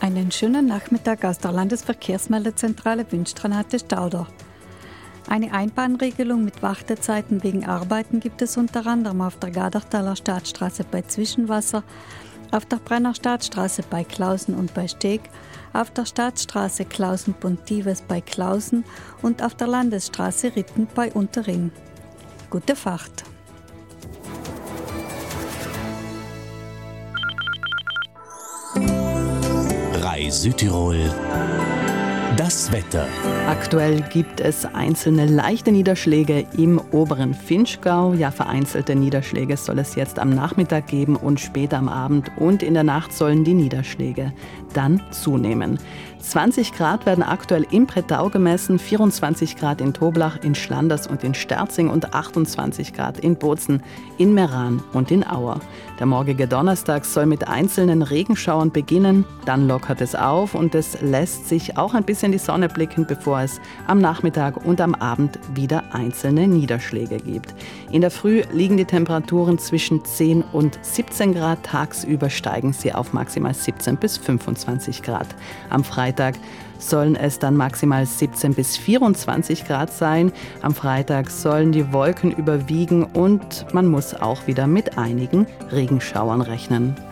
Einen schönen Nachmittag aus der Landesverkehrsmeldezentrale wünscht Renate Stauder. Eine Einbahnregelung mit Wartezeiten wegen Arbeiten gibt es unter anderem auf der Gadertaler Staatsstraße bei Zwischenwasser, auf der Brenner Staatsstraße bei Klausen und bei Steg, auf der Staatsstraße Klausen-Pontives bei Klausen und auf der Landesstraße Ritten bei Unterring. Gute Fahrt! Südtirol. Das Wetter. Aktuell gibt es einzelne leichte Niederschläge im oberen Vinschgau. Ja, vereinzelte Niederschläge soll es jetzt am Nachmittag geben und später am Abend und in der Nacht sollen die Niederschläge dann zunehmen. 20 Grad werden aktuell im Brettau gemessen, 24 Grad in Toblach, in Schlanders und in Sterzing und 28 Grad in Bozen, in Meran und in Auer. Der morgige Donnerstag soll mit einzelnen Regenschauern beginnen, dann lockert es auf und es lässt sich auch ein bisschen die Sonne blicken, bevor es am Nachmittag und am Abend wieder einzelne Niederschläge gibt. In der Früh liegen die Temperaturen zwischen 10 und 17 Grad, tagsüber steigen sie auf maximal 17 bis 25 Grad. Am Freitag sollen es dann maximal 17 bis 24 Grad sein. Am Freitag sollen die Wolken überwiegen und man muss auch wieder mit einigen Regenschauern rechnen.